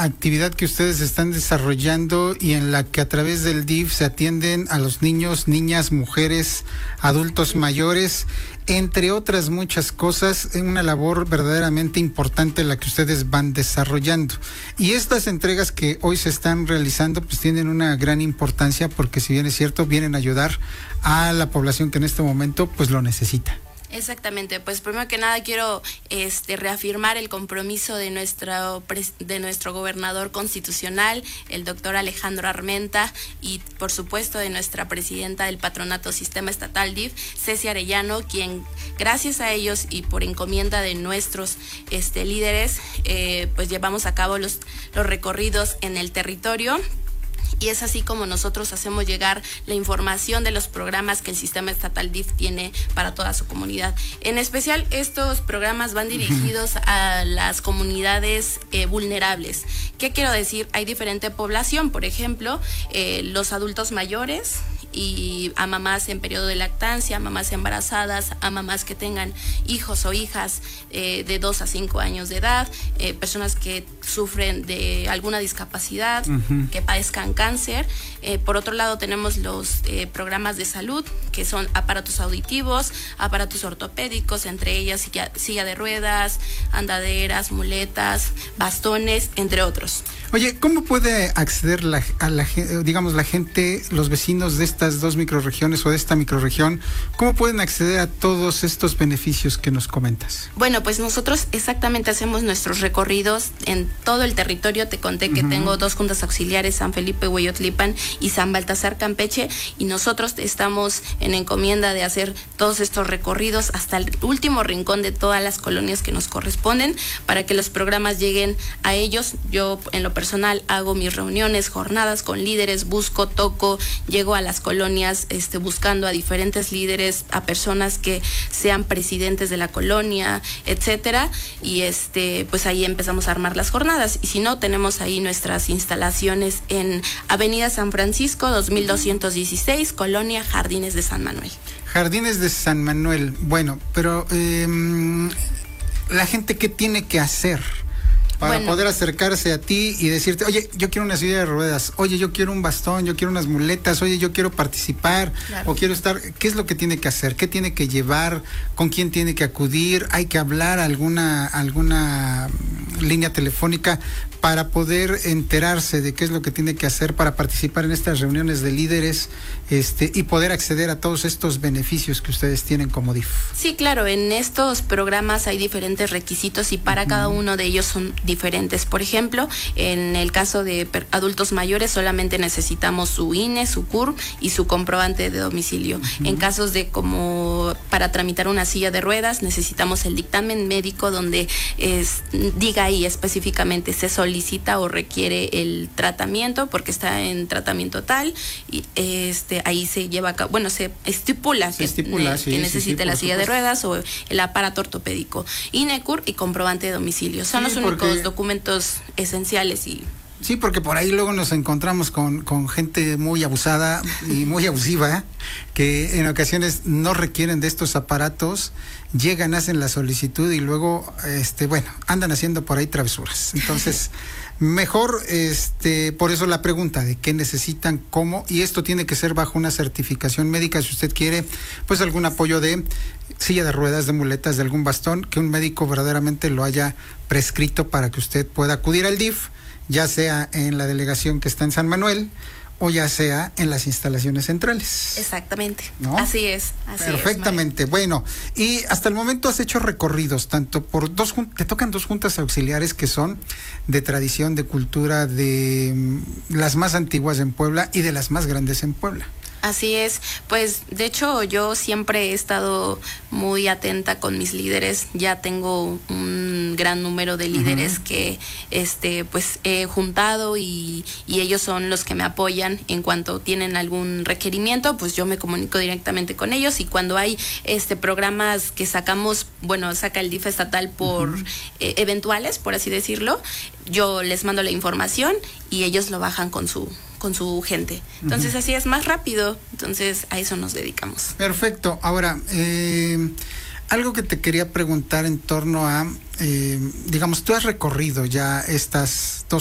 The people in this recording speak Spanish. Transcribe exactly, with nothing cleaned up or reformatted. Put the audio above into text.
actividad que ustedes están desarrollando y en la que a través del D I F se atienden a los niños, niñas, mujeres, adultos mayores, entre otras muchas cosas, en una labor verdaderamente importante la que ustedes van desarrollando. Y estas entregas que hoy se están realizando pues tienen una gran importancia porque, si bien es cierto, vienen a ayudar a la población que en este momento pues lo necesita. Exactamente, pues primero que nada quiero este reafirmar el compromiso de nuestro de nuestro gobernador constitucional, el doctor Alejandro Armenta, y por supuesto de nuestra presidenta del Patronato Sistema Estatal D I F, Ceci Arellano, quien gracias a ellos y por encomienda de nuestros este líderes, eh, pues llevamos a cabo los, los recorridos en el territorio. Y es así como nosotros hacemos llegar la información de los programas que el Sistema Estatal D I F tiene para toda su comunidad. En especial, estos programas van dirigidos a las comunidades eh, vulnerables. ¿Qué quiero decir? Hay diferente población, por ejemplo, eh, los adultos mayores y a mamás en periodo de lactancia, a mamás embarazadas, a mamás que tengan hijos o hijas eh, de dos a cinco años de edad, eh, personas que sufren de alguna discapacidad, uh-huh. que padezcan cáncer. Eh, por otro lado, tenemos los eh, programas de salud, que son aparatos auditivos, aparatos ortopédicos, entre ellas silla, silla de ruedas, andaderas, muletas, bastones, entre otros. Oye, ¿cómo puede acceder la, a la, digamos, la gente, los vecinos de estas dos microrregiones o de esta microrregión, cómo pueden acceder a todos estos beneficios que nos comentas? Bueno, pues nosotros exactamente hacemos nuestros recorridos en todo el territorio. Te conté que uh-huh. tengo dos juntas auxiliares, San Felipe Hueyotlipan y San Baltasar Campeche, y nosotros estamos en encomienda de hacer todos estos recorridos hasta el último rincón de todas las colonias que nos corresponden para que los programas lleguen a ellos. Yo en lo personal hago mis reuniones, jornadas con líderes, busco, toco, llego a las colonias este, buscando a diferentes líderes, a personas que sean presidentes de la colonia, etcétera, y este pues ahí empezamos a armar las jornadas. Y si no, tenemos ahí nuestras instalaciones en Avenida San Francisco, dos mil doscientos dieciséis, Colonia Jardines de San Manuel. Jardines de San Manuel, bueno, pero eh, la gente, ¿qué tiene que hacer para bueno. poder acercarse a ti y decirte, oye, yo quiero una silla de ruedas, oye, yo quiero un bastón, yo quiero unas muletas, oye, yo quiero participar, claro. o quiero estar? ¿Qué es lo que tiene que hacer? ¿Qué tiene que llevar? ¿Con quién tiene que acudir? ¿Hay que hablar alguna alguna línea telefónica para poder enterarse de qué es lo que tiene que hacer para participar en estas reuniones de líderes este y poder acceder a todos estos beneficios que ustedes tienen como D I F? Sí, claro, en estos programas hay diferentes requisitos y para uh-huh. cada uno de ellos son diferentes. Por ejemplo, en el caso de adultos mayores solamente necesitamos su I N E, su C U R y su comprobante de domicilio. Uh-huh. En casos de como para tramitar una silla de ruedas necesitamos el dictamen médico donde es, diga ahí específicamente se solicita solicita o requiere el tratamiento porque está en tratamiento tal y este ahí se lleva a cabo, bueno, se estipula se que, estipula, ne, sí, que necesite sí, sí, la silla supuesto. de ruedas o el aparato ortopédico, I N E, C U R y comprobante de domicilio. Son sí, los únicos porque... documentos esenciales. Y sí, porque por ahí luego nos encontramos con, con gente muy abusada y muy abusiva, que en ocasiones no requieren de estos aparatos, llegan, hacen la solicitud y luego, este, bueno, andan haciendo por ahí travesuras. Entonces, mejor, este, por eso la pregunta de qué necesitan, cómo, y esto tiene que ser bajo una certificación médica, si usted quiere, pues algún apoyo de silla de ruedas, de muletas, de algún bastón, que un médico verdaderamente lo haya prescrito para que usted pueda acudir al D I F, ya sea en la delegación que está en San Manuel o ya sea en las instalaciones centrales. Exactamente, ¿no? Así es. Así Perfectamente, es, bueno, y hasta el momento has hecho recorridos, tanto por dos, te tocan dos juntas auxiliares que son de tradición, de cultura, de las más antiguas en Puebla y de las más grandes en Puebla. Así es, pues de hecho yo siempre he estado muy atenta con mis líderes, ya tengo un gran número de líderes uh-huh. que este pues he juntado y, y ellos son los que me apoyan en cuanto tienen algún requerimiento, pues yo me comunico directamente con ellos y cuando hay este programas que sacamos, bueno, saca el D I F estatal por uh-huh. eh, eventuales, por así decirlo, yo les mando la información y ellos lo bajan con su con su gente. Entonces uh-huh. así es más rápido. Entonces a eso nos dedicamos. Perfecto. Ahora, eh, algo que te quería preguntar en torno a, eh, digamos, tú has recorrido ya estas dos